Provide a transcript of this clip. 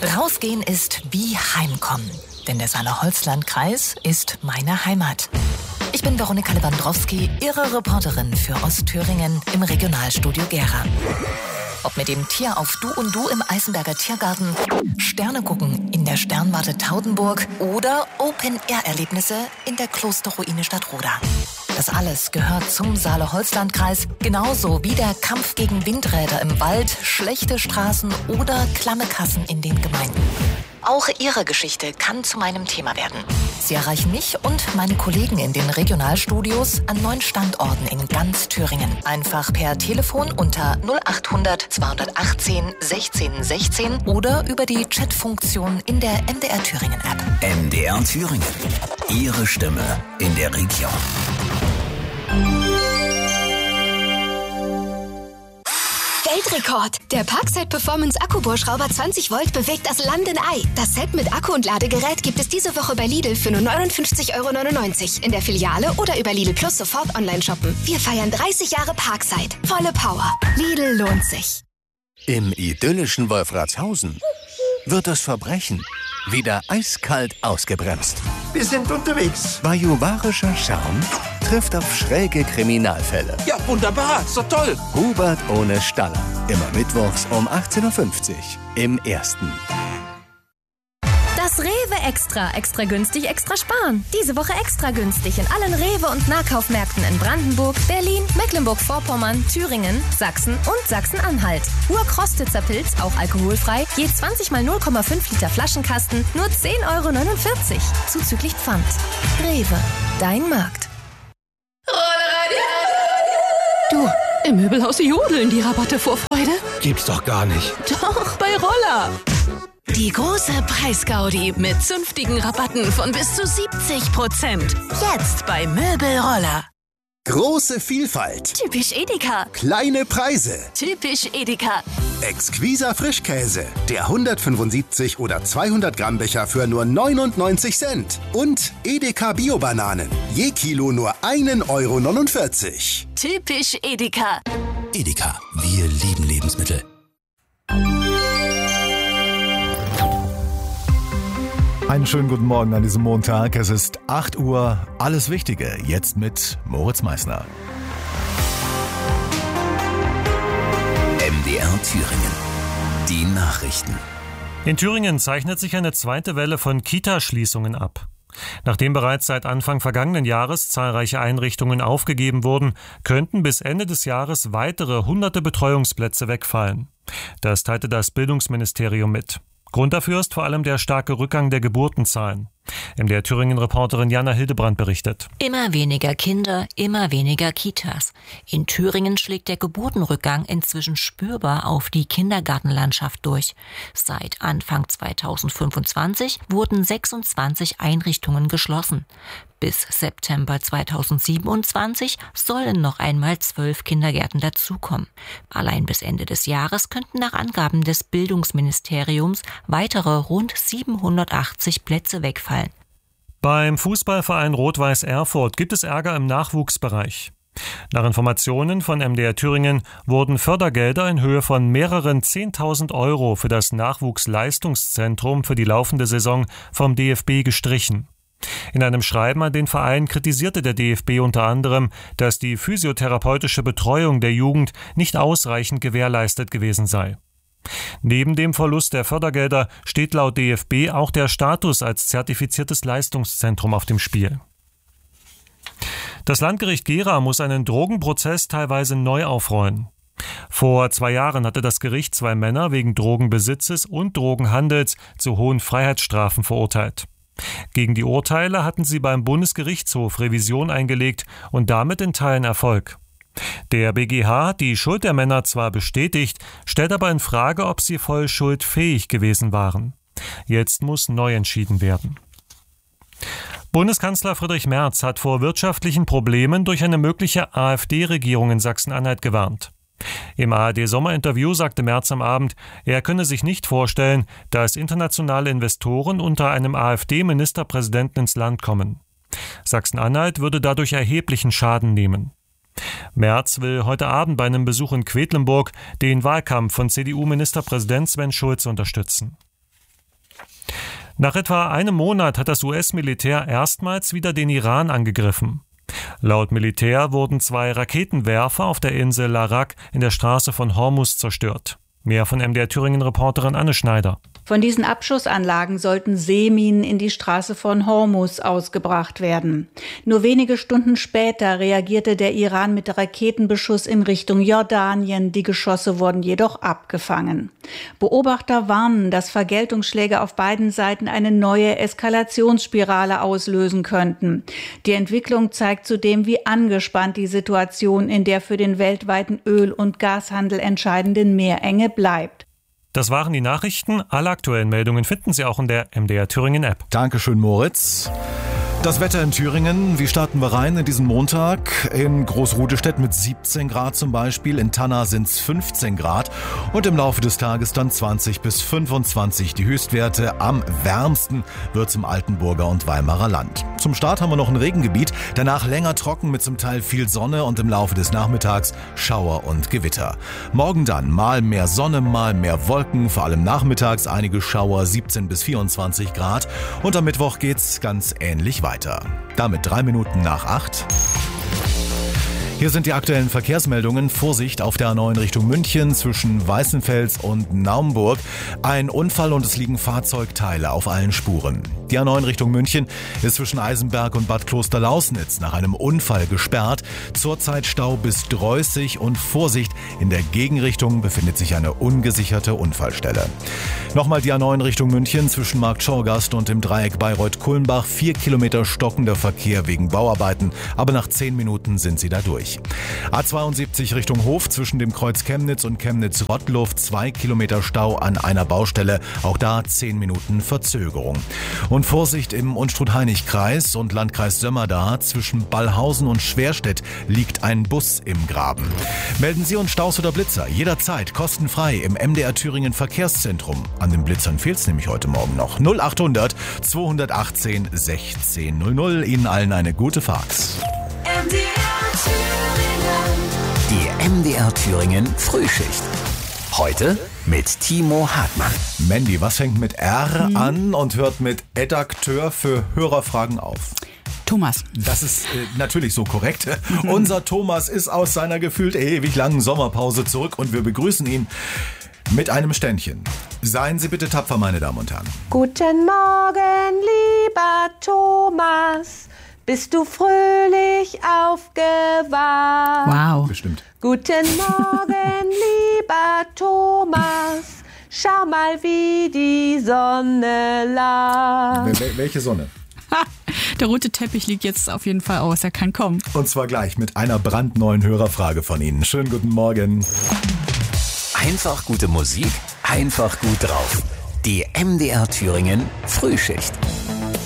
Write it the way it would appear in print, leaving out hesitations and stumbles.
Rausgehen ist wie Heimkommen, denn der Saale-Holzland-Kreis ist meine Heimat. Ich bin Veronika Lewandowski, Ihre Reporterin für Ostthüringen im Regionalstudio Gera. Ob mit dem Tier auf Du und Du im Eisenberger Tiergarten, Sterne gucken in der Sternwarte Taudenburg oder Open-Air-Erlebnisse in der Klosterruine Stadtroda. Das alles gehört zum Saale-Holzland-Kreis, genauso wie der Kampf gegen Windräder im Wald, schlechte Straßen oder klamme Kassen in den Gemeinden. Auch Ihre Geschichte kann zu meinem Thema werden. Sie erreichen mich und meine Kollegen in den Regionalstudios an 9 Standorten in ganz Thüringen. Einfach per Telefon unter 0800 218 16 16 oder über die Chatfunktion in der MDR Thüringen App. MDR Thüringen. Ihre Stimme in der Region. Weltrekord! Der Parkside Performance Akkubohrschrauber 20 Volt bewegt das Land in Ei. Das Set mit Akku und Ladegerät gibt es diese Woche bei Lidl für nur 59,99 € in der Filiale oder über Lidl Plus sofort online shoppen. Wir feiern 30 Jahre Parkside. Volle Power. Lidl lohnt sich. Im idyllischen Wolfratshausen wird das Verbrechen wieder eiskalt ausgebremst. Wir sind unterwegs. Bajuwarischer Charme trifft auf schräge Kriminalfälle. Ja, wunderbar. Ist doch toll. Hubert ohne Staller. Immer mittwochs um 18:50 Uhr im Ersten. Das Rewe Extra. Extra günstig, extra sparen. Diese Woche extra günstig in allen Rewe- und Nahkaufmärkten in Brandenburg, Berlin, Mecklenburg-Vorpommern, Thüringen, Sachsen und Sachsen-Anhalt. Urkrostitzer Pilz, auch alkoholfrei, je 20 mal 0,5 Liter Flaschenkasten, nur 10,49 €. Zuzüglich Pfand. Rewe, dein Markt. Du, im Möbelhaus jodeln die Rabatte vor Freude. Gibt's doch gar nicht. Doch, bei Roller. Die große Preisgaudi mit zünftigen Rabatten von bis zu 70%. Jetzt bei Möbelroller. Große Vielfalt. Typisch Edeka. Kleine Preise. Typisch Edeka. Exquiser Frischkäse. Der 175 oder 200 Gramm Becher für nur 99 Cent. Und Edeka Bio-Bananen. Je Kilo nur 1,49 €. Typisch Edeka. Edeka, wir lieben Lebensmittel. Einen schönen guten Morgen an diesem Montag. Es ist 8 Uhr. Alles Wichtige jetzt mit Moritz Meissner. MDR Thüringen. Die Nachrichten. In Thüringen zeichnet sich eine zweite Welle von Kita-Schließungen ab. Nachdem bereits seit Anfang vergangenen Jahres zahlreiche Einrichtungen aufgegeben wurden, könnten bis Ende des Jahres weitere hunderte Betreuungsplätze wegfallen. Das teilte das Bildungsministerium mit. Grund dafür ist vor allem der starke Rückgang der Geburtenzahlen. MDR Thüringen-Reporterin Jana Hildebrand berichtet. Immer weniger Kinder, immer weniger Kitas. In Thüringen schlägt der Geburtenrückgang inzwischen spürbar auf die Kindergartenlandschaft durch. Seit Anfang 2025 wurden 26 Einrichtungen geschlossen. Bis September 2027 sollen noch einmal 12 Kindergärten dazukommen. Allein bis Ende des Jahres könnten nach Angaben des Bildungsministeriums weitere rund 780 Plätze wegfallen. Beim Fußballverein Rot-Weiß Erfurt gibt es Ärger im Nachwuchsbereich. Nach Informationen von MDR Thüringen wurden Fördergelder in Höhe von mehreren 10.000 € für das Nachwuchsleistungszentrum für die laufende Saison vom DFB gestrichen. In einem Schreiben an den Verein kritisierte der DFB unter anderem, dass die physiotherapeutische Betreuung der Jugend nicht ausreichend gewährleistet gewesen sei. Neben dem Verlust der Fördergelder steht laut DFB auch der Status als zertifiziertes Leistungszentrum auf dem Spiel. Das Landgericht Gera muss einen Drogenprozess teilweise neu aufrollen. Vor 2 Jahren hatte das Gericht 2 Männer wegen Drogenbesitzes und Drogenhandels zu hohen Freiheitsstrafen verurteilt. Gegen die Urteile hatten sie beim Bundesgerichtshof Revision eingelegt und damit in Teilen Erfolg. Der BGH hat die Schuld der Männer zwar bestätigt, stellt aber in Frage, ob sie voll schuldfähig gewesen waren. Jetzt muss neu entschieden werden. Bundeskanzler Friedrich Merz hat vor wirtschaftlichen Problemen durch eine mögliche AfD-Regierung in Sachsen-Anhalt gewarnt. Im ARD-Sommerinterview sagte Merz am Abend, er könne sich nicht vorstellen, dass internationale Investoren unter einem AfD-Ministerpräsidenten ins Land kommen. Sachsen-Anhalt würde dadurch erheblichen Schaden nehmen. Merz will heute Abend bei einem Besuch in Quedlinburg den Wahlkampf von CDU-Ministerpräsident Sven Schulze unterstützen. Nach etwa einem Monat hat das US-Militär erstmals wieder den Iran angegriffen. Laut Militär wurden 2 Raketenwerfer auf der Insel Larak in der Straße von Hormuz zerstört. Mehr von MDR Thüringen-Reporterin Anne Schneider. Von diesen Abschussanlagen sollten Seeminen in die Straße von Hormuz ausgebracht werden. Nur wenige Stunden später reagierte der Iran mit Raketenbeschuss in Richtung Jordanien. Die Geschosse wurden jedoch abgefangen. Beobachter warnen, dass Vergeltungsschläge auf beiden Seiten eine neue Eskalationsspirale auslösen könnten. Die Entwicklung zeigt zudem, wie angespannt die Situation in der für den weltweiten Öl- und Gashandel entscheidenden Meerenge bleibt. Das waren die Nachrichten. Alle aktuellen Meldungen finden Sie auch in der MDR Thüringen App. Dankeschön, Moritz. Das Wetter in Thüringen, wie starten wir rein in diesen Montag? In Großrudestedt mit 17 Grad zum Beispiel, in Tanna sind es 15 Grad und im Laufe des Tages dann 20 bis 25 die Höchstwerte. Am wärmsten wird es im Altenburger und Weimarer Land. Zum Start haben wir noch ein Regengebiet, danach länger trocken mit zum Teil viel Sonne und im Laufe des Nachmittags Schauer und Gewitter. Morgen dann mal mehr Sonne, mal mehr Wolken, vor allem nachmittags einige Schauer, 17 bis 24 Grad und am Mittwoch geht's ganz ähnlich weiter. Damit 3 Minuten nach 8. Hier sind die aktuellen Verkehrsmeldungen. Vorsicht auf der A9 Richtung München zwischen Weißenfels und Naumburg. Ein Unfall und es liegen Fahrzeugteile auf allen Spuren. Die A9 Richtung München ist zwischen Eisenberg und Bad Klosterlausnitz nach einem Unfall gesperrt. Zurzeit Stau bis Dreußig und Vorsicht, in der Gegenrichtung befindet sich eine ungesicherte Unfallstelle. Nochmal die A9 Richtung München zwischen Markt Schorgast und dem Dreieck Bayreuth-Kulmbach. 4 Kilometer stockender Verkehr wegen Bauarbeiten, aber nach 10 Minuten sind sie da durch. A72 Richtung Hof zwischen dem Kreuz Chemnitz und Chemnitz-Rottluft. 2 Kilometer Stau an einer Baustelle, auch da 10 Minuten Verzögerung. Und Vorsicht im Unstrut-Hainich-Kreis und Landkreis Sömmerda. Zwischen Ballhausen und Schwerstedt liegt ein Bus im Graben. Melden Sie uns Staus oder Blitzer jederzeit kostenfrei im MDR Thüringen Verkehrszentrum. An den Blitzern fehlt es nämlich heute Morgen noch. 0800 218 1600. Ihnen allen eine gute Fahrt. Die MDR Thüringen Frühschicht. Heute mit Timo Hartmann. Mandy, was fängt mit R an und hört mit Redakteur für Hörerfragen auf? Thomas. Das ist natürlich so korrekt. Unser Thomas ist aus seiner gefühlt ewig langen Sommerpause zurück und wir begrüßen ihn mit einem Ständchen. Seien Sie bitte tapfer, meine Damen und Herren. Guten Morgen, lieber Thomas. Bist du fröhlich aufgewacht? Wow. Bestimmt. Guten Morgen, lieber Thomas. Schau mal, wie die Sonne lacht. Welche Sonne? Der rote Teppich liegt jetzt auf jeden Fall aus. Er kann kommen. Und zwar gleich mit einer brandneuen Hörerfrage von Ihnen. Schönen guten Morgen. Einfach gute Musik, einfach gut drauf. Die MDR Thüringen Frühschicht.